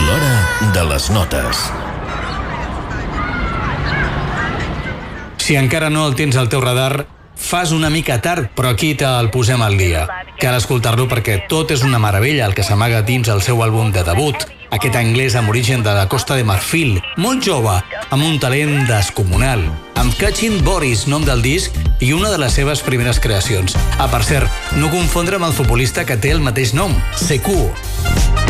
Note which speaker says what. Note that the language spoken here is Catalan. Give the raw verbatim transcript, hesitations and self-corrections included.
Speaker 1: L'hora de les notes.
Speaker 2: Si encara no el tens al teu radar, fas una mica tard, però aquí te'l posem al dia. Cal escoltar-lo perquè tot és una meravella el que s'amaga dins el seu àlbum de debut. Aquest anglès amb origen de la Costa de Marfil, molt jove, amb un talent descomunal. Amb Catching Boris, nom del disc, i una de les seves primeres creacions. Ah, per cert, no confondre amb el futbolista que té el mateix nom, Sekou.